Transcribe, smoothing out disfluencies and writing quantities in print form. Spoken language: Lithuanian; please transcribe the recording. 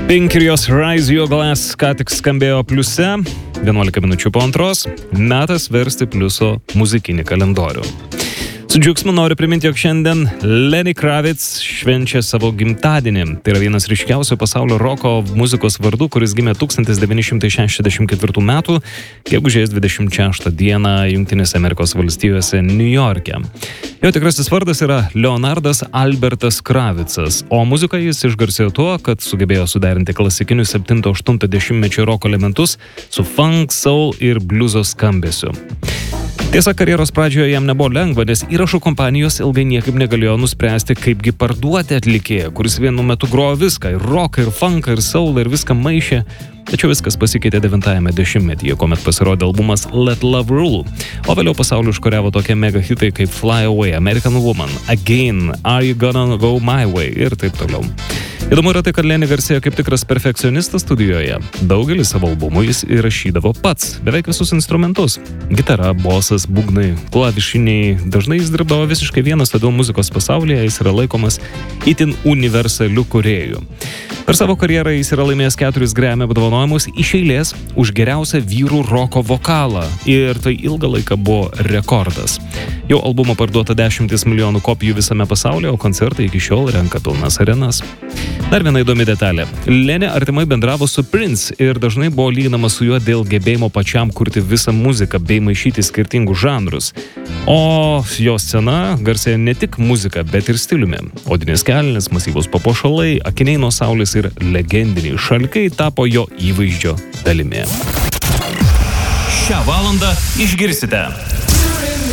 Pink ir jos Rise Your Glass ką tik skambėjo pliuse, 11 minučių po antros, metas versti pliuso muzikinį kalendorių. Su džiaugsmu noriu priminti, jog šiandien Lenny Kravitz švenčia savo gimtadienį. Tai yra vienas ryškiausių pasaulio roko muzikos vardų, kuris gimė 1964 metų, gegužės 26 dieną Jungtinėse Amerikos valstijose, Niujorke. Jo tikrasis vardas yra Leonardas Albertas Kravicas, o muziką jis išgarsėjo tuo, kad sugebėjo suderinti klasikinius 7-8 roko elementus su funk, soul ir bliuzo skambesiu. Tiesa, karjeros pradžioje jam nebuvo lengva, nes įrašų kompanijos ilgai niekaip negalėjo nuspręsti, kaipgi parduoti atlikėją, kuris vienu metu grojo viską, ir roką, ir funką, ir soulą, ir viską maišė. Tačiau viskas pasikeitė 90-ame dešimtmetyje, kuomet pasirodė albumas Let Love Rule, o vėliau pasaulį užkariavo tokie mega hitai kaip Fly Away, American Woman, Again, Are You Gonna Go My Way ir taip toliau. Įdomu yra tai, kad Lenny garsėjo kaip tikras perfekcionistas studijoje. Daugelį savo albumų jis įrašydavo pats, beveik visus instrumentus. Gitara, bosas, būgnai, klavišiniai. Dažnai jis dirbdavo visiškai vienas, todėl muzikos pasaulyje jis yra laikomas itin universaliu kūrėju. Per savo karjerą jis yra laimėjęs 4 Grammy apdovanojimus iš eilės už geriausią vyrų roko vokalą. Ir tai ilgą laiką buvo rekordas. Jau albumo parduota 10 milijonų kopijų visame pasaulyje, o koncertai iki šiol renka pilnas arenas. Dar viena įdomi detalė. Lenny artimai bendravo su Prince ir dažnai buvo lyginamas su juo dėl gebėjimo pačiam kurti visą muziką bei maišyti skirtingus žanrus. O jo scena garsėja ne tik muzika, bet ir stiliumi. Odinės kelnės, masyvūs papuošalai, akiniai nuo saulės ir legendiniai šalkai tapo jo įvaizdžio dalimi. Šią valandą išgirsite